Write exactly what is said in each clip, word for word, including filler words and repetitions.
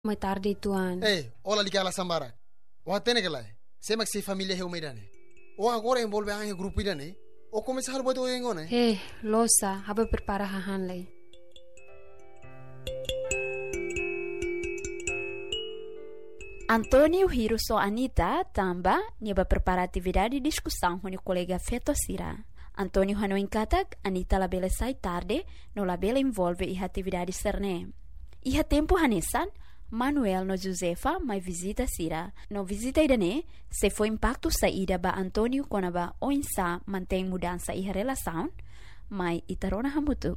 mai tarde tuan. Eh, ola likala sambara. Wa tene kelai. Semak si familia he umedane. O agora envolve ang grupo idane. O começa hal boto engone. Eh, losa, haba prepara hahan lei. Antônio Hiruso Anita tamba niaba prepara atividade de discussão com o colega Feto Sira. Antônio Hano inkatak Anita labela sai tarde, no labela envolve iha atividade cerne. Iha tempo hanesan, Manuel no Josefa mai visita Sira. No visita idane, se foi impacto saída ba Antônio konaba oinsa mantém mudança iha relação, mai itarona hamutuk.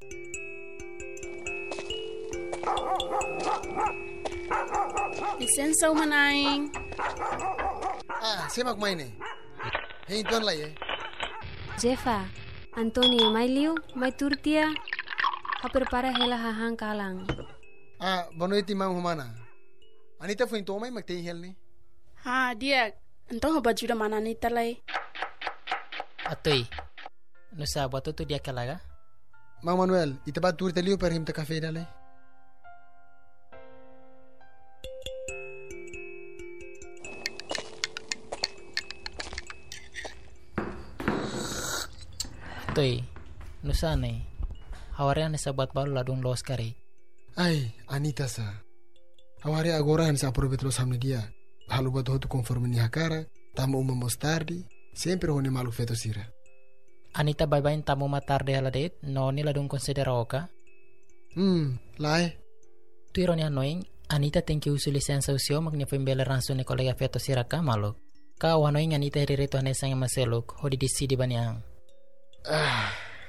Licença, Umanaing. Ah, semak maine. Hei tuan lai eh. Jefa, Antônio mai liu, mai turtia. Ha prepara hela hahan kalang. Ah, banoiti mang humana. Anita foi então mai magtei hel ni. Ha, dia. Então hoba juda mana Anita lai. Atoi. Nusa buat tu dia kalaga? Mang Manuel, itabat turita liu per him ta cafe dale. Atoi. Nusa ne. Hawarian nesa buat baru ladung los kari. Ai, Anita sa. Hawari agora han sa aproveit los hamne dia. Halu buat hotu conforme ni hakara, tamu uma mostardi, sempre hone malu Feto Sira. Anita bye-bye tamu matarde haladet, no ni ladung considera oka. Hmm, lai. Tu ironi anoing, Anita tem que usar licença usio magna foi embele ranço ni colega Feto Sira ka malo. Ka wanoing Anita herireto hanesang maseluk, hodi decidi baniang. Ah.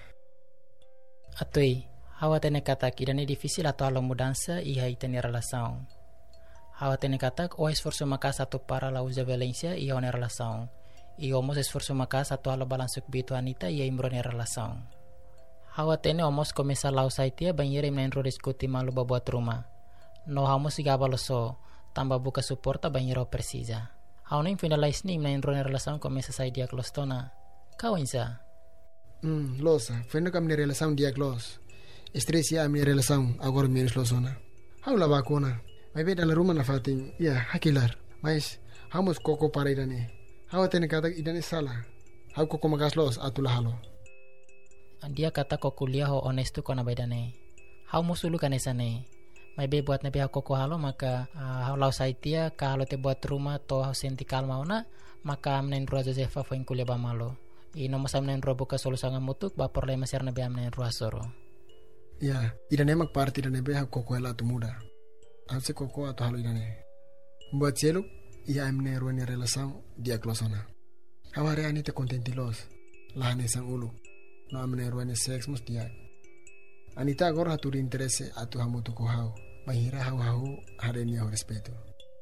Atoi, hawa tene katak idane difícil atau alo mudança e aí tene relação. Hawa tene katak o esforço maka satu para la usa violência e one relação. E omos esforço maka satu alo balansuk bitu Anita e imbrone relação. Hawa tene omos começa la usaitia banheira menro diskuti malu babuat rumah. No hamos igabalo so, tamba buka suporta banheiro precisa. Hawa nem finalize ni menro relação começa sai dia clostona. Kau insa. Hmm, losa, foi no caminho relação dia clos. Estresia a minha relação agora menos losona. Hau la vacuna. Mas beda la rumah na fatin, ya hakilar. Mas hamos koko para idane. Hau tene kata idane sala. Hau koko magas los atula halo. Dia kata ko kuliah ho honestu kona bedane. Hau musulu kanesane. Mai be buat nabi koko halo maka uh, hau lau saitia ka halo te buat rumah to hau senti kalma ona maka amnen rua Josefa fo kuliah ba malo. I no masam nen rua buka solusa ngamutuk ba porle masir nabi amnen rua soro. Ya, idane mak parti idane be hau koko hela tu muda. Hau koko atau halo idane. Buat celuk ia amnen rua ni relação dia klosona. Hau hari ani te contentilos. Lahane sang ulu. No amne ruane sex mus dia. Anita agora haturi interesse atu hamutu ko hau. Mahira hau hau hareni hau respeto.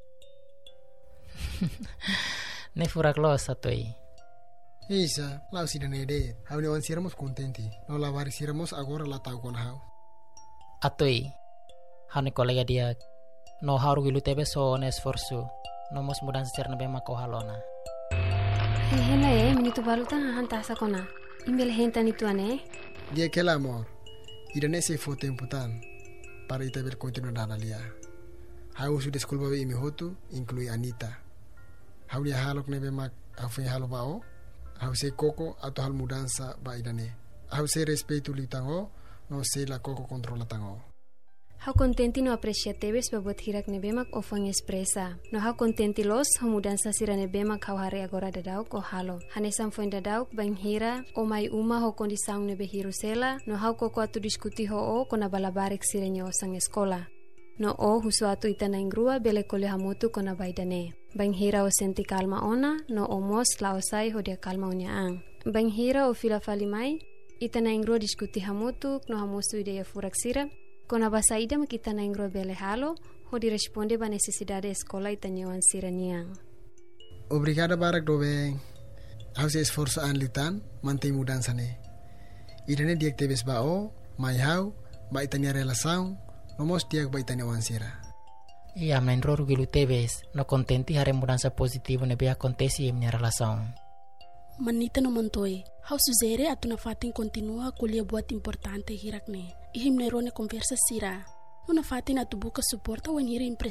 Ne furak los atoi. Isa, lau sidane de. Hau ne wan siramos contenti. No la vari siramos agora la tau kon hau. Atoi. Hau ne kolega dia. No haru gilu tebe so ne esforço. No mos mudan secerna be mako halona. Hena eh, minuto baru tang hanta sakona. Imbel henta ni tuane. Dia que el amor. Idane se fo tempo tan. Para ita ber continuar na lia. Hau su desculpa be imi hotu, inclui Anita. Hau dia halok nebe mak afu halo bao. Hau se koko atau hal mudança ba idane. Hau se respeito li tango, no se la koko controla tango. Hau contenti no aprecia tebes babot hirak nebemak ofang expresa. No hau contenti los hau mudança sira nebemak hau hari agora dadauk o halo. Hanesam foi dadauk bang hira o mai uma ho kondisang nebe hirusela. No hau koko atu diskuti ho o kona balabarek sira nyo sang eskola. No o husu atu itana ingrua bele kole hamutu kona baidane. Bang hira o senti kalma ona, no o mos laosai ho dia kalma onya ang. Bang hira o fila falimai, itana ingrua diskuti hamutu, no hamusu ideia furak sira. Kona basaida makita na ingro bele halo, ho di responde ba necesidade escola itanyawan siraniang. Obrigada barak dobe. Hau se esforço anlitan, mantém mudança ne. Idane diak tebes ba o, mai hau, ba itanya relação, nomos diak ba itanyawan sira. Iya menro gilu tebes, no contenti hare mudança positivo ne be acontece em minha relação. Manita no mantoi. Hau suzere atu na fatin continua kuliah buat importante hirak ne. Ihim nerone conversa sira. Una fatina tu buka suporta wen hira